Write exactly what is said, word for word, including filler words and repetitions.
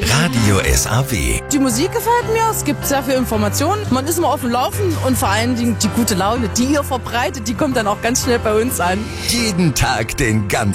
Radio S A W. Die Musik gefällt mir, es gibt sehr viel Informationen, man ist immer auf dem Laufen und vor allen Dingen die gute Laune, die ihr verbreitet, die kommt dann auch ganz schnell bei uns an. Jeden Tag den ganzen